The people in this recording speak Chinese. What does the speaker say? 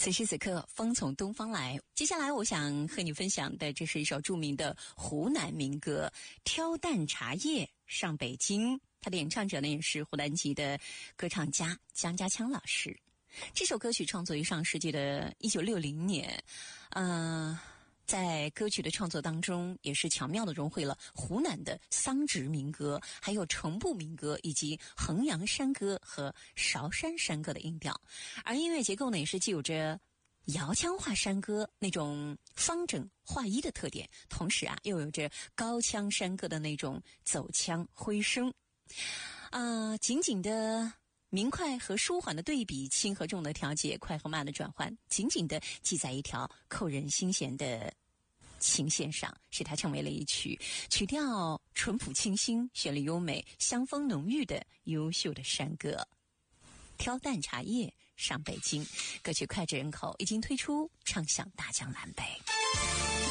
此时此刻，风从东方来。接下来我想和你分享的，这是一首著名的湖南民歌《挑担茶叶上北京》，它的演唱者呢也是湖南籍的歌唱家江家强老师。这首歌曲创作于上世纪的1960年，在歌曲的创作当中，也是巧妙地融汇了湖南的桑植民歌，还有程步民歌，以及衡阳山歌和韶山山歌的音调。而音乐结构呢，也是既有着瑶腔话山歌那种方整划一的特点，同时又有着高腔山歌的那种走腔挥声。紧紧的明快和舒缓的对比，轻和重的调节，快和慢的转换，紧紧地系在一条扣人心弦的琴线上，使它成为了一曲调淳朴清新、旋律优美、香风浓郁的优秀的山歌。挑担茶叶上北京，歌曲脍炙人口，已经推出，唱响大江南北。